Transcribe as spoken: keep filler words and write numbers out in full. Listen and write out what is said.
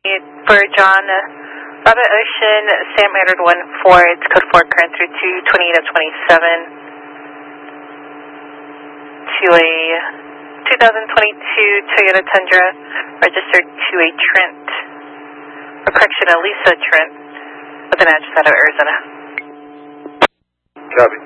For John, Robert Ocean, Sam Edward one Ford, code four, current through two, twenty-eight of twenty-seven, to a two thousand twenty-two Toyota Tundra, registered to a Trent, or correction, a Lisa Trent, with an address out of Arizona. Copy.